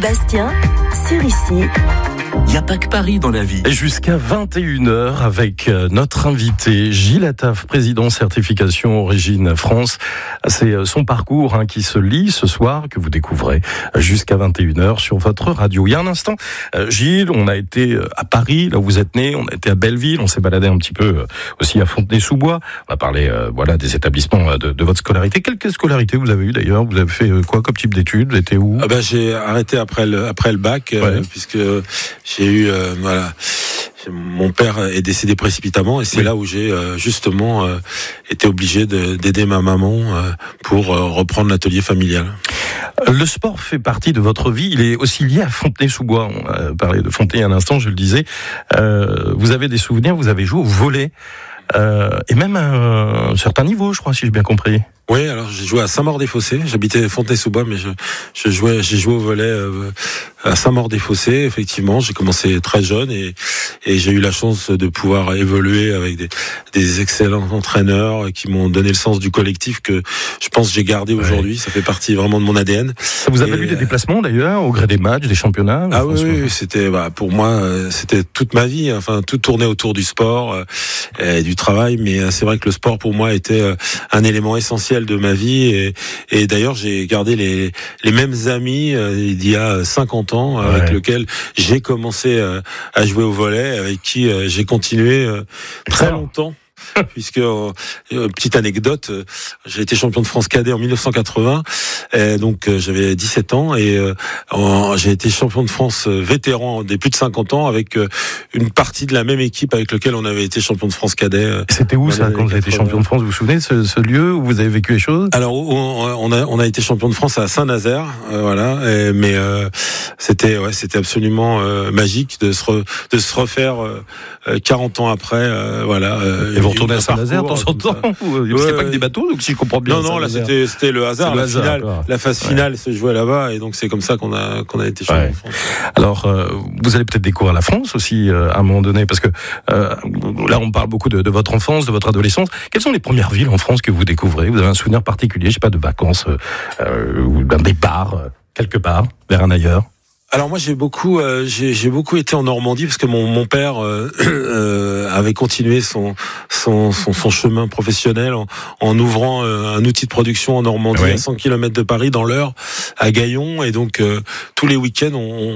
Bastien, sur ici. Il n'y a pas que Paris dans la vie. Et jusqu'à 21h avec notre invité Gilles Attaf, président certification Origine France. C'est son parcours qui se lit ce soir, que vous découvrez jusqu'à 21h sur votre radio. Il y a un instant, Gilles, on a été à Paris, là où vous êtes né, on a été à Belleville, on s'est baladé un petit peu aussi à Fontenay-sous-Bois. On a parlé des établissements de votre scolarité. Quelle scolarité vous avez eu d'ailleurs? Vous avez fait quoi comme type d'études? Vous étiez où? J'ai arrêté après le bac, puisque j'ai eu mon père est décédé précipitamment et c'est là où j'ai justement été obligé d'aider ma maman pour reprendre l'atelier familial. Le sport fait partie de votre vie, il est aussi lié à Fontenay-sous-Bois. On a parlé de Fontenay à l'instant, je le disais. Vous avez des souvenirs, vous avez joué au volley et même à un certain niveau, je crois, si j'ai bien compris. Oui, alors j'ai joué à Saint-Maur-des-Fossés. J'habitais Fontenay-sous-Bois, mais j'ai joué au volley à Saint-Maur-des-Fossés. Effectivement, j'ai commencé très jeune et j'ai eu la chance de pouvoir évoluer avec des excellents entraîneurs qui m'ont donné le sens du collectif que je pense que j'ai gardé aujourd'hui. Ça fait partie vraiment de mon ADN. Ça vous avez eu des déplacements d'ailleurs au gré des matchs, des championnats? Ah oui, c'était pour moi c'était toute ma vie. Enfin, tout tournait autour du sport et du travail, mais c'est vrai que le sport pour moi était un élément essentiel de ma vie et d'ailleurs j'ai gardé les mêmes amis il y a 50 ans avec lesquels j'ai commencé à jouer au volley, avec qui j'ai continué très longtemps. Puisque petite anecdote, j'ai été champion de France cadet en 1980, donc j'avais 17 ans et j'ai été champion de France vétéran des plus de 50 ans avec une partie de la même équipe avec laquelle on avait été champion de France cadet. C'était où ça quand vous avez été champion de France? Vous vous souvenez de ce lieu où vous avez vécu les choses? Alors on a été champion de France à Saint-Nazaire, mais c'était absolument magique de se refaire 40 ans après, Et vous retournez à Saint-Nazaire de temps en temps? C'est pas que des bateaux, donc si je comprends bien. Non, là c'était le hasard. La phase finale se jouait là-bas, et donc c'est comme ça qu'on a été champion de France. Alors, vous allez peut-être découvrir la France aussi à un moment donné, parce que là on parle beaucoup de votre enfance, de votre adolescence. Quelles sont les premières villes en France que vous découvrez? Vous avez un souvenir particulier, je sais pas, de vacances ou d'un départ quelque part vers un ailleurs? Alors moi j'ai beaucoup été en Normandie parce que mon père avait continué son chemin professionnel en ouvrant un outil de production en Normandie à 100 km de Paris dans l'Eure à Gaillon, et donc tous les week-ends